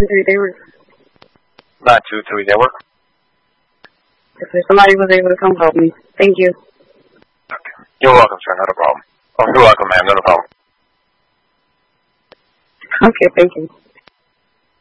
223 Day Work. 923 Day Work. If somebody was able to come help me. Thank you. Okay. You're welcome, sir. Not a problem. Oh, you're welcome, ma'am. Not a problem. Okay, thank you.